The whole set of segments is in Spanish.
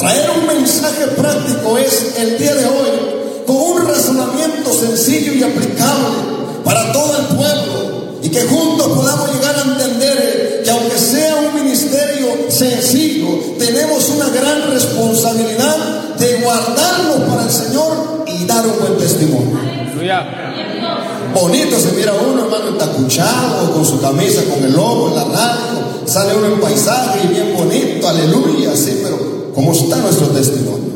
traer un mensaje práctico es el día de hoy, con un razonamiento sencillo y aplicable para todo el pueblo, y que juntos podamos llegar a entender que aunque sea un ministerio sencillo, tenemos una gran responsabilidad de guardarnos para el Señor y dar un buen testimonio. Bonito se mira uno, hermano, entacuchado, con su camisa, con el logo en la radio, sale uno en paisaje y bien bonito, aleluya, sí, pero ¿cómo está nuestro testimonio?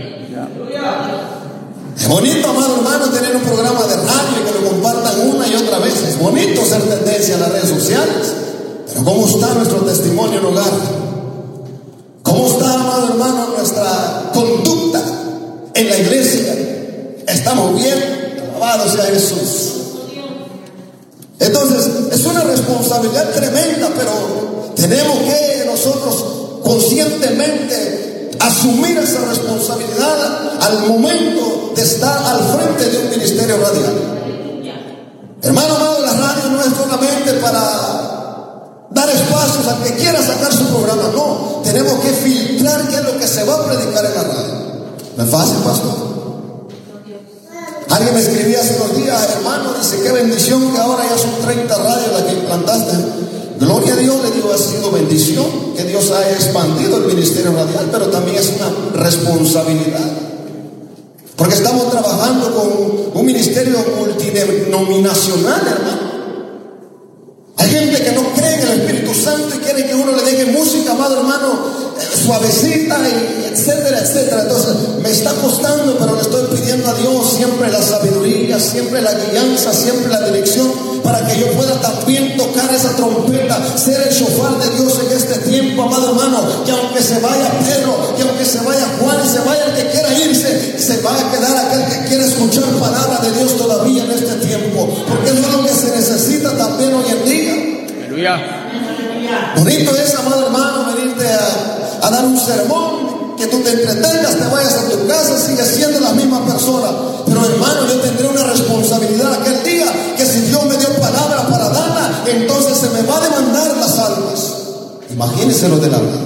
Es bonito, amado hermano, tener un programa de radio y que lo compartan una y otra vez. Es bonito ser tendencia en las redes sociales, pero ¿cómo está nuestro testimonio en hogar? ¿Cómo está, amado hermano, nuestra conducta en la iglesia? ¿Estamos bien? Alabado sea Jesús. Entonces, es una responsabilidad tremenda, pero tenemos que nosotros conscientemente asumir esa responsabilidad al momento de estar al frente de un ministerio radial. Hermano amado, la radio no es solamente para dar espacios al que quiera sacar su programa, no, tenemos que filtrar qué es lo que se va a predicar en la radio. ¿No es fácil, pastor? Alguien me escribía hace unos días, hermano, dice, qué bendición que ahora ya son 30 radios las que implantaste. Gloria a Dios, le digo, ha sido bendición que Dios haya expandido el ministerio radial, pero también es una responsabilidad, porque estamos trabajando con un ministerio multidenominacional, hermano. Hay gente que no cree en el Espíritu Santo y quiere que uno le deje música, amado hermano, suavecita, y etcétera, etcétera. Entonces me está costando, pero le estoy pidiendo a Dios siempre la sabiduría, siempre la guianza, siempre la dirección, para que yo pueda también tocar esa trompeta, ser el shofar de Dios en este tiempo, amado hermano. Que aunque se vaya Pedro, que aunque se vaya Juan y se vaya el que quiera irse, se va a quedar aquel que quiera escuchar palabra de Dios todavía en este tiempo, porque eso es lo que se necesita también hoy en día. Aleluya. Bonito es, amado hermano, venirte a dar un sermón, que tú te entretengas, te vayas a tu casa, sigues siendo la misma persona. Pero hermano, yo tendré una responsabilidad aquel día, que si Dios me dio palabra para darla, entonces se me va a demandar las almas. Imagínense lo de la vida.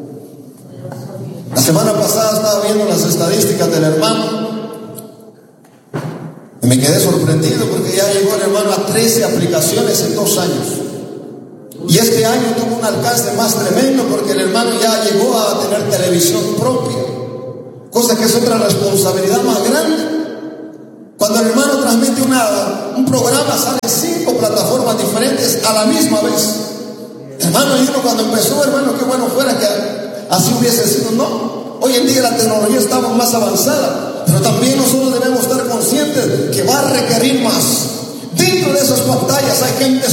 La semana pasada estaba viendo las estadísticas del hermano y me quedé sorprendido, porque ya llegó el hermano a 13 aplicaciones en 2 años. Y este año tuvo un alcance más tremendo, porque el hermano ya llegó a tener televisión propia, cosa que es otra responsabilidad más grande. Cuando el hermano transmite un programa, salen 5 plataformas diferentes a la misma vez. Hermano, y uno cuando empezó, hermano, qué bueno fuera que así hubiese sido. No, hoy en día la tecnología está más avanzada, pero también nosotros debemos estar conscientes que va a requerir más. Dentro de esas pantallas hay gente